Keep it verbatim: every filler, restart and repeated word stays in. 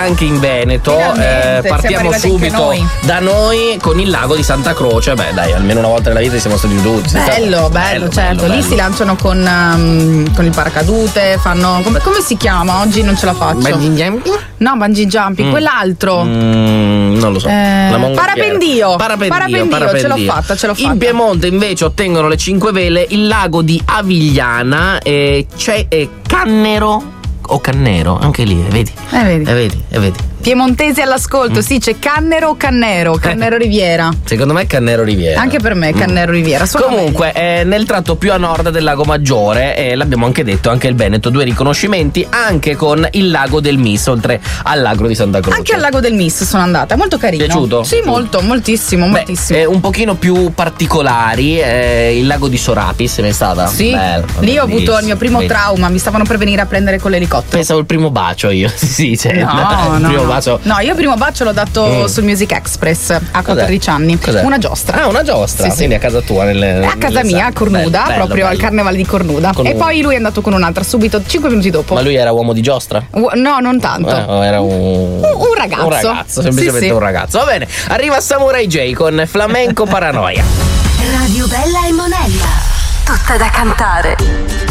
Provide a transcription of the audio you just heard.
anche in Veneto. Finalmente, eh, partiamo siamo arrivati subito anche noi. da noi con il lago di Santa Croce. Beh, dai, almeno una volta nella vita siamo stati tutti. Bello, bello, bello, certo. bello, Lì bello. si lanciano con, um, con il paracadute, fanno. Come, come si chiama? Oggi non ce la faccio. Bungee jumping? No, bungee jumping, Mm. quell'altro. Mm, non lo so. Eh, La mongolfiera. parapendio. Parapendio, Parapendio, parapendio. ce l'ho fatta, ce l'ho fatta. In Piemonte invece ottengono le cinque vele il lago di Avigliana e c'è e Cannero o Cannero, anche lì, eh, vedi? Eh, vedi. Eh, vedi, eh, vedi. Piemontesi all'ascolto, Mm. sì, c'è Cannero o Cannero, Cannero Riviera. Secondo me è Cannero Riviera. Anche per me, Cannero Riviera. Suona Comunque, eh, nel tratto più a nord del lago Maggiore, eh, l'abbiamo anche detto, anche il Veneto, due riconoscimenti anche con il lago del Mis, oltre al lago di Santa Croce. Anche al lago del Mis sono andata, molto carino. Piaciuto? Sì, molto, moltissimo, Beh, moltissimo. eh, un pochino più particolari, eh, il lago di Sorapis, ne è stata? Sì, Bello, lì ho avuto il mio primo bellissimo. trauma, mi stavano per venire a prendere con l'elicottero. Pensavo il primo bacio io. Sì, cioè, No, il no, primo no. bacio. No, io il primo bacio l'ho dato Mm. sul Music Express a quattordici anni. Cos'è? Una giostra. Ah, una giostra. Sì, sì. Quindi a casa tua nelle, A casa nelle mia, a sale. Cornuda, Bello, proprio bello, al carnevale di Cornuda. Con E un- poi lui è andato con un'altra subito, cinque minuti dopo. Ma lui era uomo di giostra? U- No, non tanto. Eh, o era un, Un- un ragazzo. Un ragazzo, semplicemente Sì, sì. un ragazzo. Va bene, arriva Samurai J con Flamenco Paranoia. Radio Bella e Monella. Tutta da cantare.